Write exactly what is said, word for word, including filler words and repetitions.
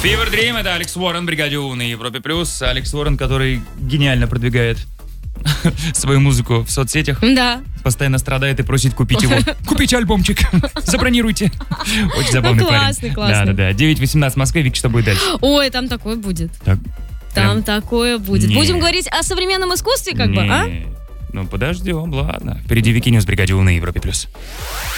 Fever Dream — это Алекс Уоррен, бригаде У на Европе плюс. Алекс Уоррен, который гениально продвигает свою музыку в соцсетях. Да. Постоянно страдает и просит купить его. Купите альбомчик, забронируйте. Очень забавный ну, классный, парень. классный. Да-да-да. девять восемнадцать в Москве. Вик, что будет дальше? Ой, там такое будет. Так, Там прям... такое будет. Не. Будем говорить о современном искусстве, как Не. бы, а? Ну, подождем, ладно. Впереди Вики Ньюс, бригаде У на Европе плюс.